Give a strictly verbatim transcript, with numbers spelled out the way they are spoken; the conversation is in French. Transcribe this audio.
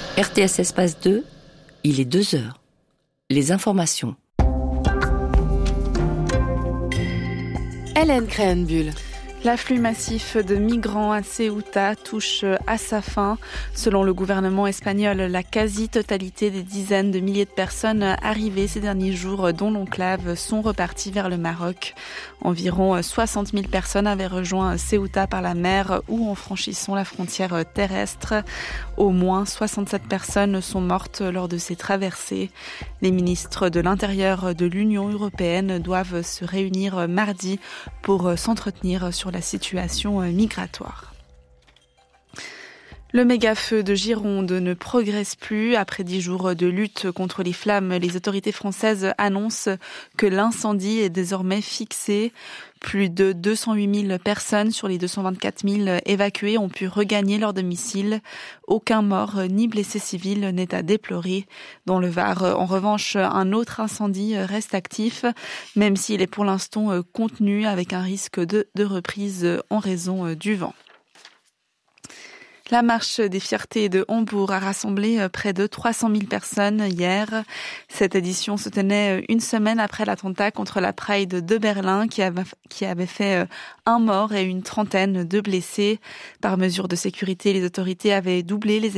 R T S Espace deux, il est deux heures. Les informations. Hélène Créhenbuhl. L'afflux massif de migrants à Ceuta touche à sa fin. Selon le gouvernement espagnol, la quasi-totalité des dizaines de milliers de personnes arrivées ces derniers jours, dont l'enclave, sont reparties vers le Maroc. Environ soixante mille personnes avaient rejoint Ceuta par la mer ou en franchissant la frontière terrestre. Au moins soixante-sept personnes sont mortes lors de ces traversées. Les ministres de l'Intérieur de l'Union européenne doivent se réunir mardi pour s'entretenir sur la situation migratoire. Le méga-feu de Gironde ne progresse plus. Après dix jours de lutte contre les flammes, les autorités françaises annoncent que l'incendie est désormais fixé. Plus de deux cent huit mille personnes sur les deux cent vingt-quatre mille évacuées ont pu regagner leur domicile. Aucun mort ni blessé civil n'est à déplorer. Dans le Var, en revanche, un autre incendie reste actif, même s'il est pour l'instant contenu avec un risque de, de reprise en raison du vent. La marche des fiertés de Hambourg a rassemblé près de trois cent mille personnes hier. Cette édition se tenait une semaine après l'attentat contre la Pride de Berlin qui avait, qui avait fait un mort et une trentaine de blessés. Par mesure de sécurité, les autorités avaient doublé les